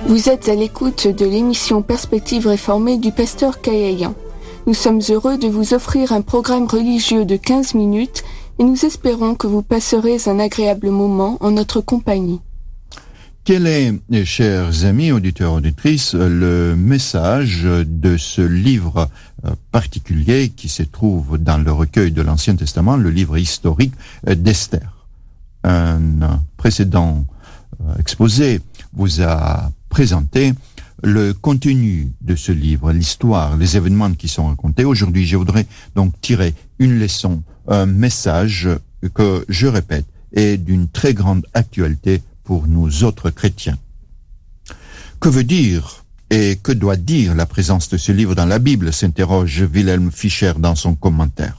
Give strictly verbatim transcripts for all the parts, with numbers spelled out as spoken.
Vous êtes à l'écoute de l'émission Perspective réformée du pasteur Kayayan. Nous sommes heureux de vous offrir un programme religieux de quinze minutes et nous espérons que vous passerez un agréable moment en notre compagnie. Quel est, chers amis, auditeurs, auditrices, le message de ce livre particulier qui se trouve dans le recueil de l'Ancien Testament, le livre historique d'Esther? Un précédent exposé vous a présenté le contenu de ce livre, l'histoire, les événements qui sont racontés. Aujourd'hui, je voudrais donc tirer une leçon, un message que, je répète, est d'une très grande actualité pour nous autres chrétiens. Que veut dire et que doit dire la présence de ce livre dans la Bible, s'interroge Wilhelm Fischer dans son commentaire.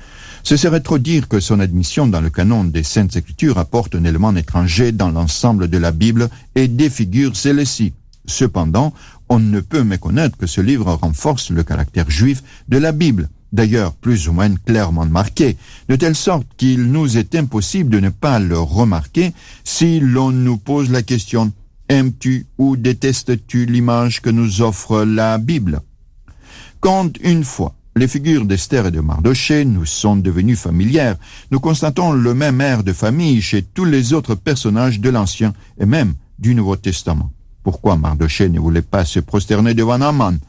Ce serait trop dire que son admission dans le canon des Saintes Écritures apporte un élément étranger dans l'ensemble de la Bible et défigure celle-ci. Cependant, on ne peut méconnaître que ce livre renforce le caractère juif de la Bible, d'ailleurs plus ou moins clairement marqué, de telle sorte qu'il nous est impossible de ne pas le remarquer si l'on nous pose la question « Aimes-tu ou détestes-tu l'image que nous offre la Bible ?» Quand une fois les figures d'Esther et de Mardochée nous sont devenues familières, nous constatons le même air de famille chez tous les autres personnages de l'Ancien et même du Nouveau Testament. Pourquoi Mardochée ne voulait pas se prosterner devant Haman?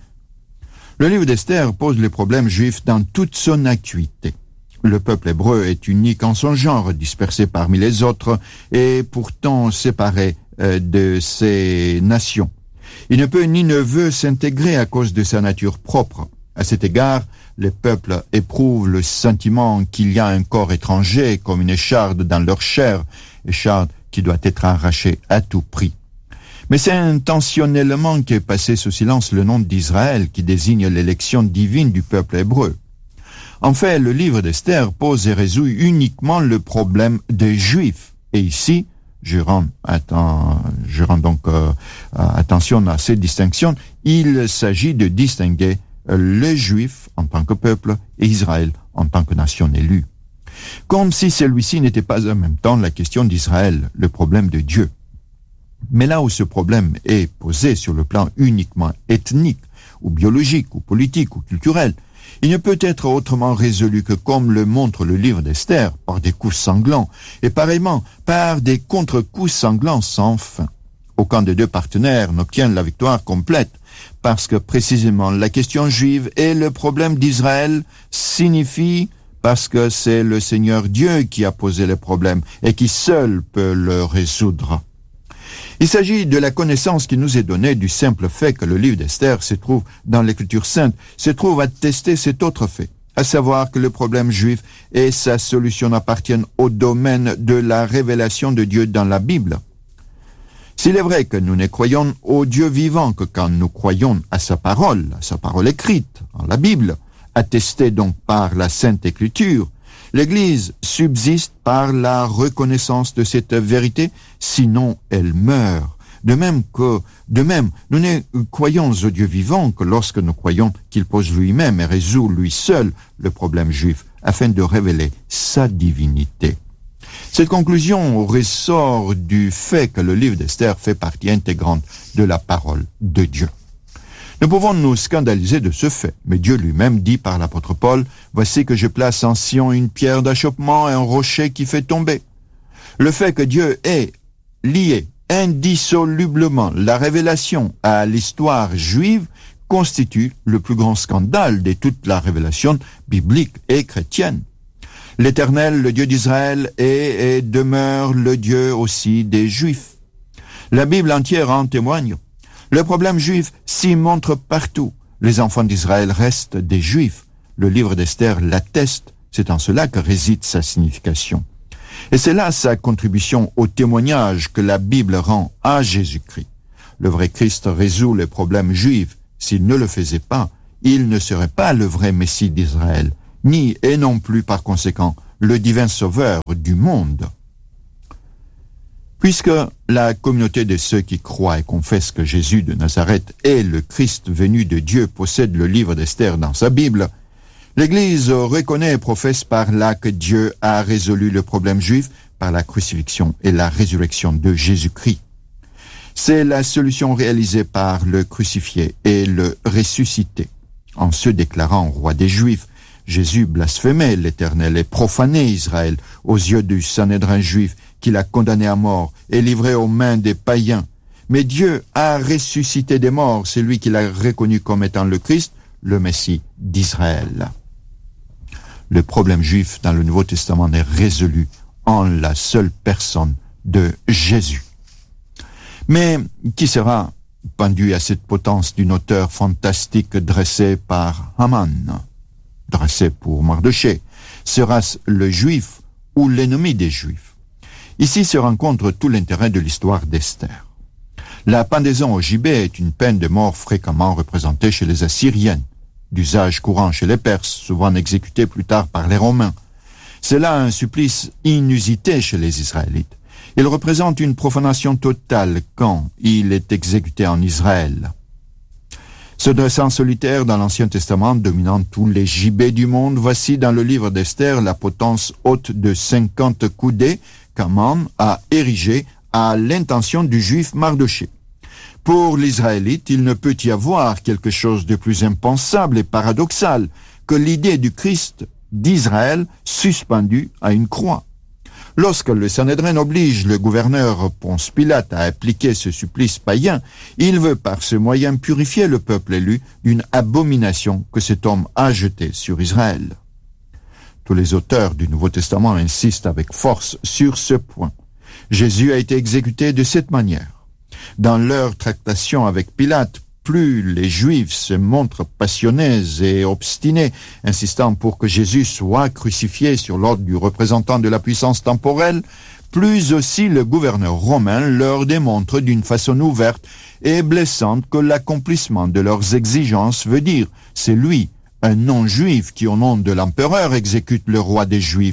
Le livre d'Esther pose le problème juif dans toute son acuité. Le peuple hébreu est unique en son genre, dispersé parmi les autres et pourtant séparé euh, de ses nations. Il ne peut ni ne veut s'intégrer à cause de sa nature propre. À cet égard, les peuples éprouvent le sentiment qu'il y a un corps étranger comme une écharde dans leur chair, écharde qui doit être arrachée à tout prix. Mais c'est intentionnellement qu'est passé sous silence le nom d'Israël qui désigne l'élection divine du peuple hébreu. En fait, le livre d'Esther pose et résout uniquement le problème des Juifs. Et ici, je rends, atten- je rends donc euh, attention à ces distinctions, il s'agit de distinguer les Juifs en tant que peuple et Israël en tant que nation élue. Comme si celui-ci n'était pas en même temps la question d'Israël, le problème de Dieu. Mais là où ce problème est posé sur le plan uniquement ethnique, ou biologique, ou politique, ou culturel, il ne peut être autrement résolu que comme le montre le livre d'Esther, par des coups sanglants, et pareillement par des contre-coups sanglants sans fin. Aucun des deux partenaires n'obtient la victoire complète, parce que précisément la question juive et le problème d'Israël signifient parce que c'est le Seigneur Dieu qui a posé le problème et qui seul peut le résoudre. Il s'agit de la connaissance qui nous est donnée du simple fait que le livre d'Esther se trouve dans l'Écriture sainte, se trouve attester cet autre fait, à savoir que le problème juif et sa solution appartiennent au domaine de la révélation de Dieu dans la Bible. S'il est vrai que nous ne croyons au Dieu vivant que quand nous croyons à sa parole, à sa parole écrite, en la Bible, attestée donc par la Sainte Écriture, l'Église subsiste par la reconnaissance de cette vérité, sinon elle meurt. De même que, de même, nous ne croyons au Dieu vivant que lorsque nous croyons qu'il pose lui-même et résout lui seul le problème juif, afin de révéler sa divinité. Cette conclusion ressort du fait que le livre d'Esther fait partie intégrante de la parole de Dieu. Nous pouvons nous scandaliser de ce fait, mais Dieu lui-même dit par l'apôtre Paul, « Voici que je place en Sion une pierre d'achoppement, un rocher qui fait tomber. » Le fait que Dieu ait lié indissolublement la révélation à l'histoire juive constitue le plus grand scandale de toute la révélation biblique et chrétienne. L'Éternel, le Dieu d'Israël, est et demeure le Dieu aussi des Juifs. La Bible entière en témoigne. Le problème juif s'y montre partout. Les enfants d'Israël restent des Juifs. Le livre d'Esther l'atteste. C'est en cela que réside sa signification. Et c'est là sa contribution au témoignage que la Bible rend à Jésus-Christ. Le vrai Christ résout les problèmes juifs. S'il ne le faisait pas, il ne serait pas le vrai Messie d'Israël, ni et non plus par conséquent le divin sauveur du monde. Puisque la communauté de ceux qui croient et confessent que Jésus de Nazareth est le Christ venu de Dieu possède le livre d'Esther dans sa Bible, l'Église reconnaît et professe par là que Dieu a résolu le problème juif par la crucifixion et la résurrection de Jésus-Christ. C'est la solution réalisée par le crucifié et le ressuscité. En se déclarant roi des Juifs, Jésus blasphémait l'Éternel et profanait Israël aux yeux du Sanhédrin juif qui l'a condamné à mort et livré aux mains des païens. Mais Dieu a ressuscité des morts celui qu'il a reconnu comme étant le Christ, le Messie d'Israël. Le problème juif dans le Nouveau Testament est résolu en la seule personne de Jésus. Mais qui sera pendu à cette potence d'une auteur fantastique dressée par Haman, dressée pour Mardochée? Sera-ce le juif ou l'ennemi des juifs? Ici se rencontre tout l'intérêt de l'histoire d'Esther. La pendaison au gibet est une peine de mort fréquemment représentée chez les Assyriennes, d'usage courant chez les Perses, souvent exécutée plus tard par les Romains. C'est là un supplice inusité chez les Israélites. Il représente une profanation totale quand il est exécuté en Israël. Se dressant solitaire dans l'Ancien Testament, dominant tous les gibets du monde, voici dans le livre d'Esther la potence haute de cinquante coudées qu'Aman a érigée à l'intention du juif Mardochée. Pour l'Israélite, il ne peut y avoir quelque chose de plus impensable et paradoxal que l'idée du Christ d'Israël suspendu à une croix. Lorsque le Sanhédrin oblige le gouverneur Ponce Pilate à appliquer ce supplice païen, il veut par ce moyen purifier le peuple élu d'une abomination que cet homme a jetée sur Israël. Tous les auteurs du Nouveau Testament insistent avec force sur ce point. Jésus a été exécuté de cette manière. Dans leur tractation avec Pilate, plus les Juifs se montrent passionnés et obstinés, insistant pour que Jésus soit crucifié sur l'ordre du représentant de la puissance temporelle, plus aussi le gouverneur romain leur démontre d'une façon ouverte et blessante que l'accomplissement de leurs exigences veut dire « c'est lui, un non-juif qui au nom de l'empereur exécute le roi des Juifs »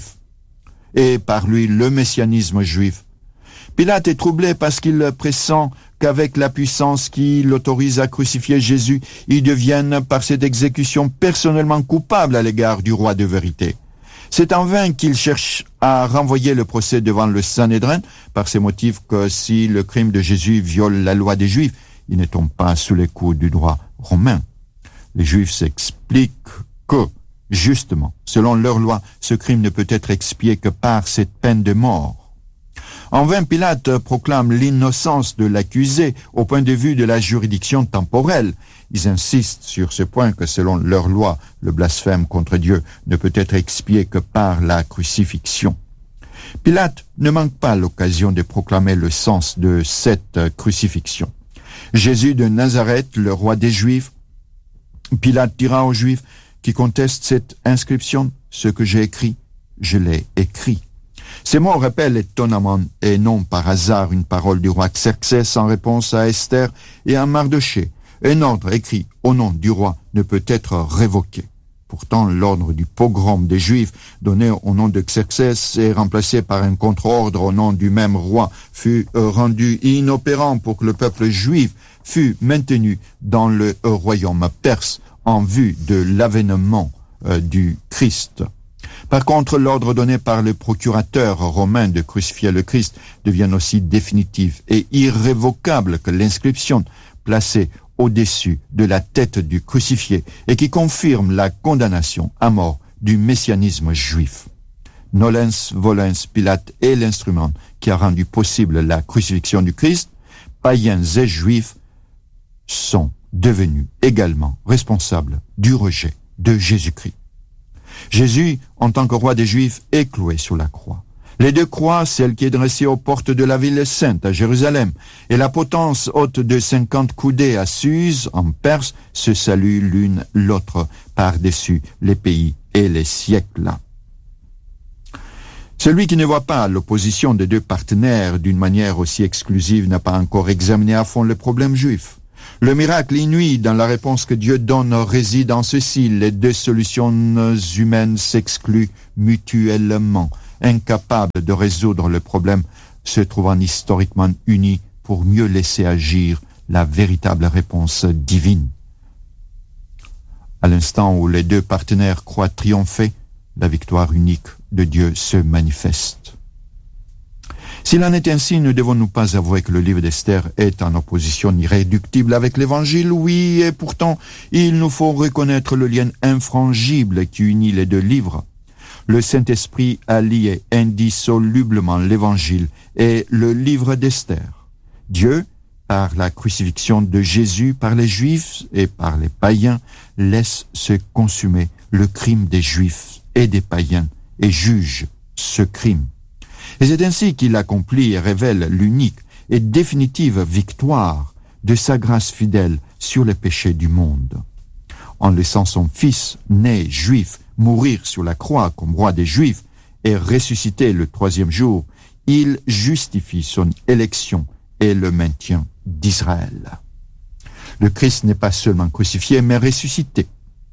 et par lui le messianisme juif. Pilate est troublé parce qu'il pressent qu'avec la puissance qui l'autorise à crucifier Jésus, il devienne par cette exécution personnellement coupable à l'égard du roi de vérité. C'est en vain qu'il cherche à renvoyer le procès devant le Sanhédrin par ces motifs que si le crime de Jésus viole la loi des Juifs, il ne tombe pas sous les coups du droit romain. Les Juifs s'expliquent que, justement, selon leur loi, ce crime ne peut être expié que par cette peine de mort. En vain, Pilate proclame l'innocence de l'accusé au point de vue de la juridiction temporelle. Ils insistent sur ce point que selon leur loi, le blasphème contre Dieu ne peut être expié que par la crucifixion. Pilate ne manque pas l'occasion de proclamer le sens de cette crucifixion. Jésus de Nazareth, le roi des Juifs, Pilate dira aux Juifs qui contestent cette inscription, « Ce que j'ai écrit, je l'ai écrit ». Ces mots rappellent étonnamment et non par hasard une parole du roi Xerxès en réponse à Esther et à Mardochée. Un ordre écrit au nom du roi ne peut être révoqué. Pourtant, l'ordre du pogrom des Juifs donné au nom de Xerxès et remplacé par un contre-ordre au nom du même roi fut rendu inopérant pour que le peuple juif fût maintenu dans le royaume perse en vue de l'avènement euh, du Christ. Par contre, l'ordre donné par le procurateur romain de crucifier le Christ devient aussi définitif et irrévocable que l'inscription placée au-dessus de la tête du crucifié et qui confirme la condamnation à mort du messianisme juif. Nolens volens Pilate est l'instrument qui a rendu possible la crucifixion du Christ. Païens et juifs sont devenus également responsables du rejet de Jésus-Christ. Jésus, en tant que roi des Juifs, est cloué sur la croix. Les deux croix, celle qui est dressée aux portes de la ville sainte à Jérusalem et la potence haute de cinquante coudées à Suse, en Perse, se saluent l'une l'autre par-dessus les pays et les siècles. Celui qui ne voit pas l'opposition des deux partenaires d'une manière aussi exclusive n'a pas encore examiné à fond le problème juif. Le miracle inouï dans la réponse que Dieu donne réside en ceci: les deux solutions humaines s'excluent mutuellement, incapables de résoudre le problème, se trouvant historiquement unis pour mieux laisser agir la véritable réponse divine. À l'instant où les deux partenaires croient triompher, la victoire unique de Dieu se manifeste. S'il en est ainsi, ne devons-nous pas avouer que le livre d'Esther est en opposition irréductible avec l'Évangile? Oui, et pourtant, il nous faut reconnaître le lien infrangible qui unit les deux livres. Le Saint-Esprit a lié indissolublement l'Évangile et le livre d'Esther. Dieu, par la crucifixion de Jésus par les Juifs et par les païens, laisse se consumer le crime des Juifs et des païens et juge ce crime. Et c'est ainsi qu'il accomplit et révèle l'unique et définitive victoire de sa grâce fidèle sur les péchés du monde. En laissant son Fils, né juif, mourir sur la croix comme roi des Juifs et ressusciter le troisième jour, il justifie son élection et le maintien d'Israël. Le Christ n'est pas seulement crucifié, mais ressuscité.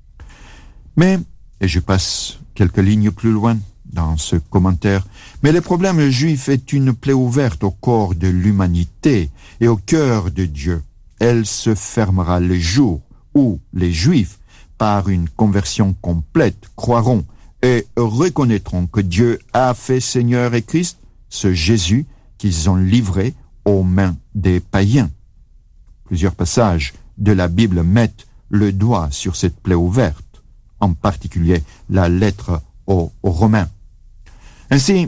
Mais, et je passe quelques lignes plus loin dans ce commentaire, mais le problème juif est une plaie ouverte au corps de l'humanité et au cœur de Dieu. Elle se fermera le jour où les Juifs, par une conversion complète, croiront et reconnaîtront que Dieu a fait Seigneur et Christ, ce Jésus qu'ils ont livré aux mains des païens. Plusieurs passages de la Bible mettent le doigt sur cette plaie ouverte, en particulier la lettre aux, aux Romains. Ainsi,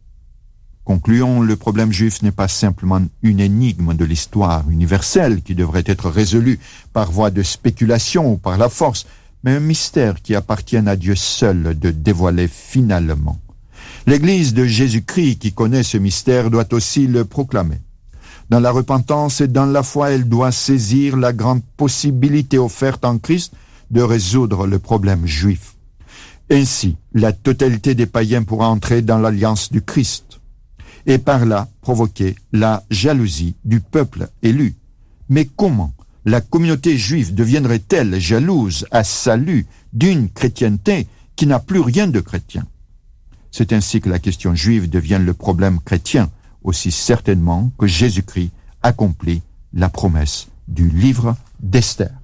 concluons, le problème juif n'est pas simplement une énigme de l'histoire universelle qui devrait être résolue par voie de spéculation ou par la force, mais un mystère qui appartient à Dieu seul de dévoiler finalement. L'Église de Jésus-Christ qui connaît ce mystère doit aussi le proclamer. Dans la repentance et dans la foi, elle doit saisir la grande possibilité offerte en Christ de résoudre le problème juif. Ainsi, la totalité des païens pourra entrer dans l'alliance du Christ et par là provoquer la jalousie du peuple élu. Mais comment la communauté juive deviendrait-elle jalouse à salut d'une chrétienté qui n'a plus rien de chrétien? C'est ainsi que la question juive devient le problème chrétien, aussi certainement que Jésus-Christ accomplit la promesse du livre d'Esther.